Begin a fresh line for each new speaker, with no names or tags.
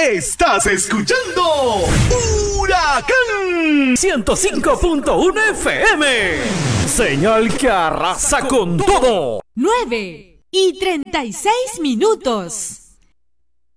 Estás escuchando Huracán 105.1 FM. Señal que arrasa con todo.
9:36.